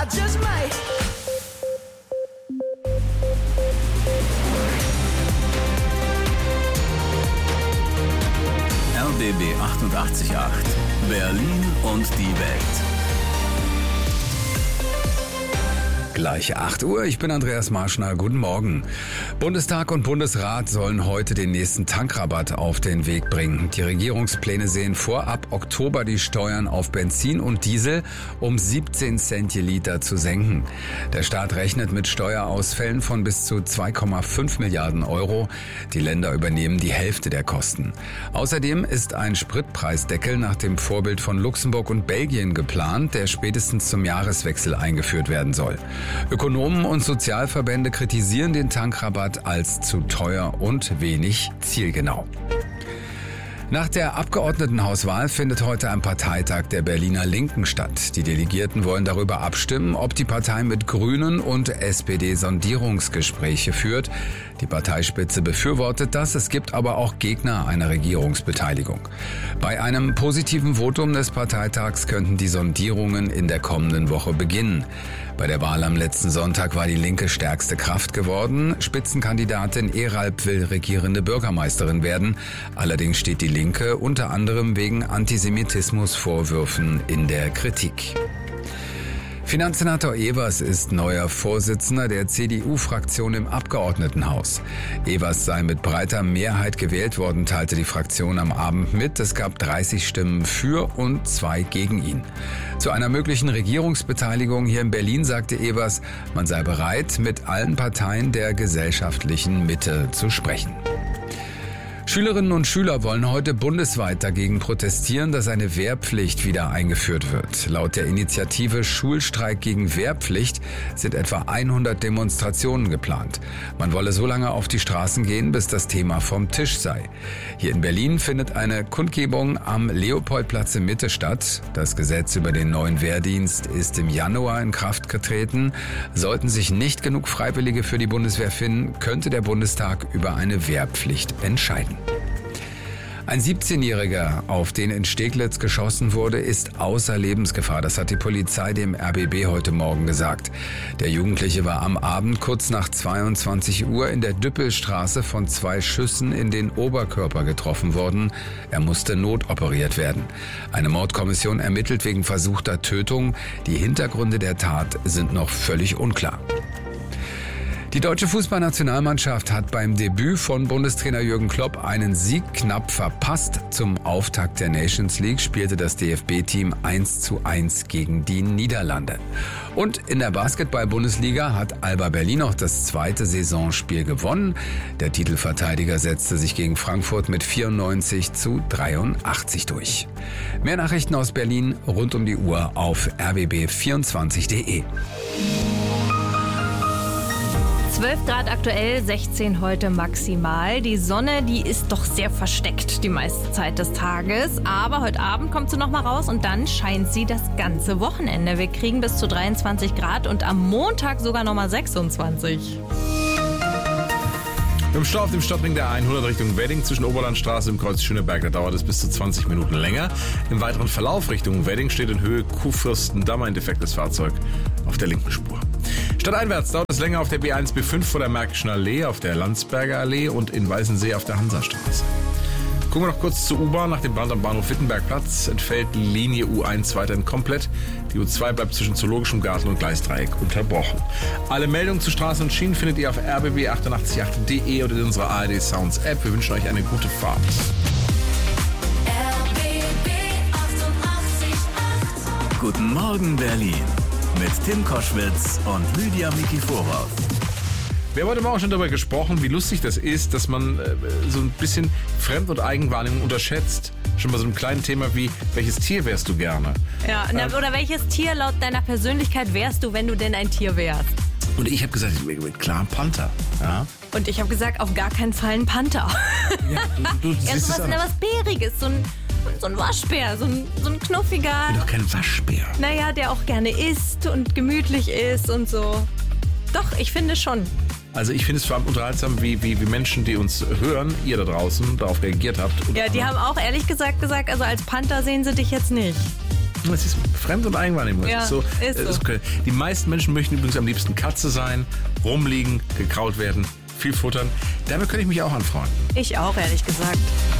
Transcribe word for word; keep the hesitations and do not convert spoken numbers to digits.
just might. R B B achtundachtzig Komma acht. Berlin und die Welt. Gleich acht Uhr, ich bin Andreas Marschner, guten Morgen. Bundestag und Bundesrat sollen heute den nächsten Tankrabatt auf den Weg bringen. Die Regierungspläne sehen vor, ab Oktober die Steuern auf Benzin und Diesel um siebzehn Cent je Liter zu senken. Der Staat rechnet mit Steuerausfällen von bis zu zwei Komma fünf Milliarden Euro. Die Länder übernehmen die Hälfte der Kosten. Außerdem ist ein Spritpreisdeckel nach dem Vorbild von Luxemburg und Belgien geplant, der spätestens zum Jahreswechsel eingeführt werden soll. Ökonomen und Sozialverbände kritisieren den Tankrabatt als zu teuer und wenig zielgenau. Nach der Abgeordnetenhauswahl findet heute ein Parteitag der Berliner Linken statt. Die Delegierten wollen darüber abstimmen, ob die Partei mit Grünen und S P D Sondierungsgespräche führt. Die Parteispitze befürwortet das, es gibt aber auch Gegner einer Regierungsbeteiligung. Bei einem positiven Votum des Parteitags könnten die Sondierungen in der kommenden Woche beginnen. Bei der Wahl am letzten Sonntag war die Linke stärkste Kraft geworden. Spitzenkandidatin Eralp will regierende Bürgermeisterin werden. Allerdings steht die Linke unter anderem wegen Antisemitismusvorwürfen in der Kritik. Finanzsenator Evers ist neuer Vorsitzender der C D U-Fraktion im Abgeordnetenhaus. Evers sei mit breiter Mehrheit gewählt worden, teilte die Fraktion am Abend mit. Es gab dreißig Stimmen für und zwei gegen ihn. Zu einer möglichen Regierungsbeteiligung hier in Berlin sagte Evers, man sei bereit, mit allen Parteien der gesellschaftlichen Mitte zu sprechen. Schülerinnen und Schüler wollen heute bundesweit dagegen protestieren, dass eine Wehrpflicht wieder eingeführt wird. Laut der Initiative Schulstreik gegen Wehrpflicht sind etwa hundert Demonstrationen geplant. Man wolle so lange auf die Straßen gehen, bis das Thema vom Tisch sei. Hier in Berlin findet eine Kundgebung am Leopoldplatz in Mitte statt. Das Gesetz über den neuen Wehrdienst ist im Januar in Kraft getreten. Sollten sich nicht genug Freiwillige für die Bundeswehr finden, könnte der Bundestag über eine Wehrpflicht entscheiden. Ein siebzehnjähriger, auf den in Steglitz geschossen wurde, ist außer Lebensgefahr. Das hat die Polizei dem R B B heute Morgen gesagt. Der Jugendliche war am Abend kurz nach zweiundzwanzig Uhr in der Düppelstraße von zwei Schüssen in den Oberkörper getroffen worden. Er musste notoperiert werden. Eine Mordkommission ermittelt wegen versuchter Tötung. Die Hintergründe der Tat sind noch völlig unklar. Die deutsche Fußballnationalmannschaft hat beim Debüt von Bundestrainer Jürgen Klopp einen Sieg knapp verpasst. Zum Auftakt der Nations League spielte das D F B-Team eins zu eins gegen die Niederlande. Und in der Basketball-Bundesliga hat Alba Berlin auch das zweite Saisonspiel gewonnen. Der Titelverteidiger setzte sich gegen Frankfurt mit vierundneunzig zu dreiundachtzig durch. Mehr Nachrichten aus Berlin rund um die Uhr auf r b b vierundzwanzig punkt de. zwölf Grad aktuell, sechzehn heute maximal. Die Sonne, die ist doch sehr versteckt die meiste Zeit des Tages. Aber heute Abend kommt sie noch mal raus und dann scheint sie das ganze Wochenende. Wir kriegen bis zu dreiundzwanzig Grad und am Montag sogar noch mal sechsundzwanzig. Im Stau auf dem Stadtring der hundert Richtung Wedding zwischen Oberlandstraße im Kreuz Schöneberg, da dauert es bis zu zwanzig Minuten länger. Im weiteren Verlauf Richtung Wedding steht in Höhe Kurfürstendamm ein defektes Fahrzeug auf der linken Spur. Stadteinwärts dauert es länger auf der B eins B fünf vor der Märkischen Allee, auf der Landsberger Allee und in Weißensee auf der Hansastraße. Gucken wir noch kurz zur U-Bahn. Nach dem Brand am Bahnhof Wittenbergplatz entfällt die Linie U eins weiterhin komplett. Die U zwei bleibt zwischen Zoologischem Garten und Gleisdreieck unterbrochen. Alle Meldungen zu Straßen und Schienen findet ihr auf r b b achtundachtzig punkt acht punkt de oder in unserer A R D Sounds App. Wir wünschen euch eine gute Fahrt. R B B achtundachtzig Komma acht. Guten Morgen Berlin mit Tim Koschwitz und Lydia Mikiforov. Wir haben heute Morgen schon darüber gesprochen, wie lustig das ist, dass man äh, so ein bisschen Fremd- und Eigenwahrnehmung unterschätzt. Schon bei so einem kleinen Thema wie, welches Tier wärst du gerne? Ja, na, oder welches Tier laut deiner Persönlichkeit wärst du, wenn du denn ein Tier wärst? Und ich habe gesagt, ich wäre klar ein Panther. Ja? Und ich habe gesagt, auf gar keinen Fall ein Panther. Ja, du, du ja, siehst sowas, es was Bäriges, so ein, so ein Waschbär, so ein, so ein knuffiger. Ich bin doch kein Waschbär. Naja, der auch gerne isst und gemütlich ist und so. Doch, ich finde schon. Also ich finde es vor allem unterhaltsam, wie, wie, wie Menschen, die uns hören, ihr da draußen, darauf reagiert habt. Und ja, die haben auch ehrlich gesagt gesagt, also als Panther sehen sie dich jetzt nicht. Das ist Fremd- und Eigenwahrnehmung. Das Ja, ist so, ist so. das ist- die meisten Menschen möchten übrigens am liebsten Katze sein, rumliegen, gekraut werden, viel futtern. Damit könnte ich mich auch anfreunden. Ich auch, ehrlich gesagt.